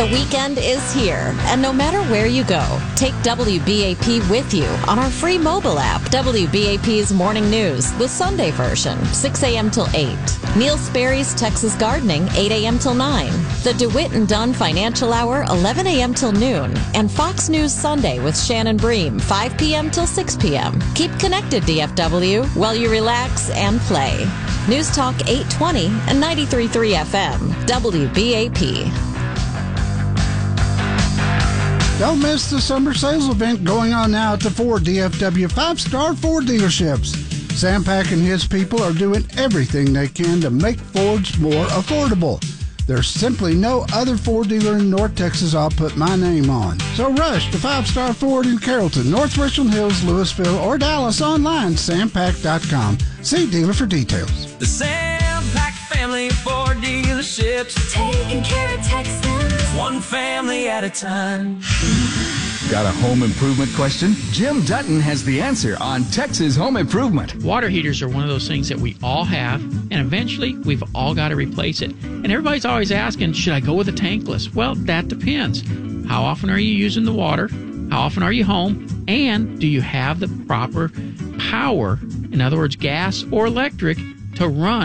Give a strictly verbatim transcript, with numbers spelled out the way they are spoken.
The weekend is here, and no matter where you go, take W B A P with you on our free mobile app. W B A P's Morning News, the Sunday version, six a.m. till eight. Neil Sperry's Texas Gardening, eight a.m. till nine. The DeWitt and Dunn Financial Hour, eleven a.m. till noon. And Fox News Sunday with Shannon Bream, five p.m. till six p.m. Keep connected, D F W, while you relax and play. News Talk eight twenty and ninety-three point three F M, W B A P. Don't miss the summer sales event going on now at the Ford D F W five-star Ford dealerships. Sam Pack and his people are doing everything they can to make Fords more affordable. There's simply no other Ford dealer in North Texas I'll put my name on. So rush to five-star Ford in Carrollton, North Richland Hills, Louisville, or Dallas online, sam pack dot com. See dealer for details. The Sam Pack family Ford dealerships, taking care of Texans, one family at a time. Got a home improvement question? Jim Dutton has the answer on Texas Home Improvement. Water heaters are one of those things that we all have, and eventually we've all got to replace it. And everybody's always asking, should I go with a tankless? Well, that depends. How often are you using the water? How often are you home? And do you have the proper power, in other words, gas or electric, to run